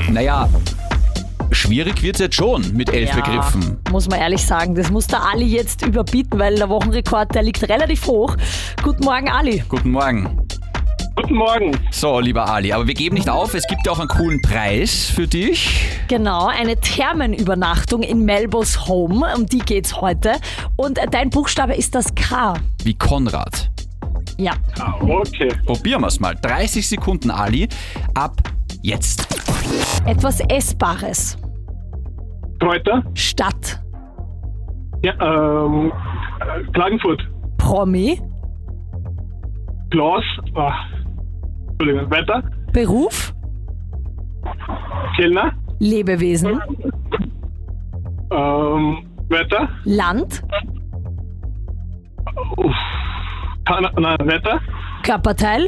Naja, schwierig wird's jetzt schon mit 11 Begriffen. Muss man ehrlich sagen, das muss der Ali jetzt überbieten, weil der Wochenrekord, der liegt relativ hoch. Guten Morgen, Ali. Guten Morgen. Guten Morgen. So, lieber Ali, aber wir geben nicht auf. Es gibt ja auch einen coolen Preis für dich. Genau, eine Thermenübernachtung in Melbo's Home, um die geht's heute. Und dein Buchstabe ist das K. Wie Konrad. Ja. Okay. Probieren wir's mal. 30 Sekunden, Ali. Ab jetzt. Etwas Essbares. Kräuter. Stadt. Ja, Klagenfurt. Promi. Glas. Entschuldigung, weiter. Beruf. Kellner. Lebewesen. Weiter. Land. Weiter. Körperteil.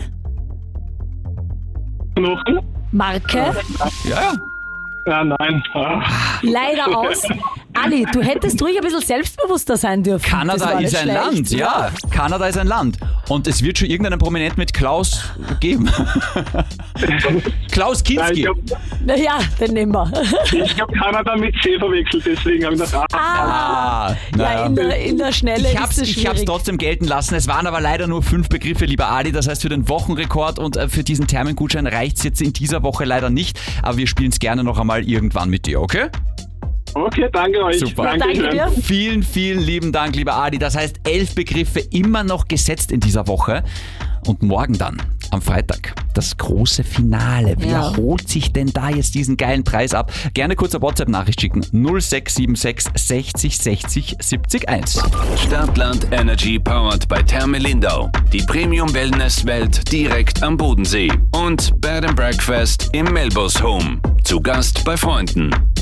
Knochen. Marke. Ja. Ja, nein. Leider aus. Ali, du hättest ruhig ein bisschen selbstbewusster sein dürfen. Das Kanada war ist nicht ein schlecht. Land, ja. Kanada ist ein Land. Und es wird schon irgendeinen Prominent mit Klaus geben. Klaus Kinski. Ja, den nehmen wir. Ich habe Kanada mit C verwechselt, deswegen habe ich gedacht, Ah, Ja, in der Schnelle Ich hab's ist es schwierig. trotzdem gelten lassen. Es waren aber leider nur 5 Begriffe, lieber Ali. Das heißt, für den Wochenrekord und für diesen Thermengutschein reicht's jetzt in dieser Woche leider nicht. Aber wir spielen es gerne noch einmal irgendwann mit dir, okay? okay, danke euch. Super. Danke dir. Vielen, vielen lieben Dank, lieber Ali. Das heißt, 11 Begriffe immer noch gesetzt in dieser Woche. Und morgen dann, am Freitag, das große Finale. Wer Ja. holt sich denn da jetzt diesen geilen Preis ab? Gerne kurz eine WhatsApp-Nachricht schicken. 0676 60 60 70 1. Stadtland Energy powered by Therme Lindau. Die Premium Wellness Welt direkt am Bodensee. Und Bed and Breakfast im Melbo's Home. Zu Gast bei Freunden.